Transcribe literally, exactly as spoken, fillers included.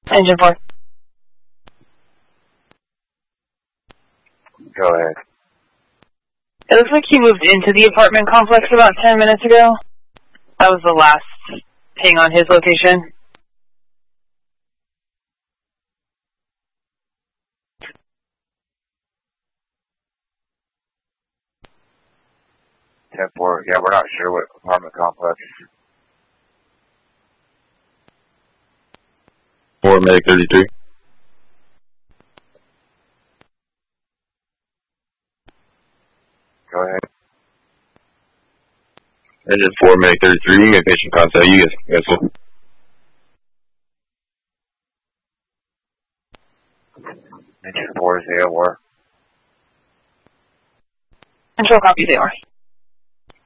Engine four. Go ahead. It looks like he moved into the apartment complex about ten minutes ago. That was the last ping on his location. ten four, yeah, we're not sure what apartment complex. four, Medic thirty-three. Go ahead. Engine four, Medic thirty-three, you get patient contact, you guys can cancel. Engine four is A O R. Control copy, they are.